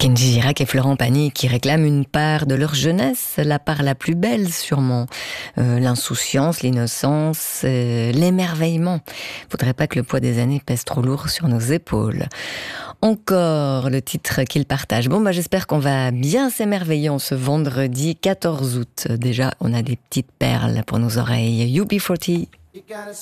Kenji Girac et Florent Pagny qui réclament une part de leur jeunesse, la part la plus belle sûrement. L'insouciance, l'innocence, l'émerveillement. Faudrait pas que le poids des années pèse trop lourd sur nos épaules. Encore le titre qu'ils partagent. Bon, j'espère qu'on va bien s'émerveiller en ce vendredi 14 août. Déjà, on a des petites perles pour nos oreilles. UB40.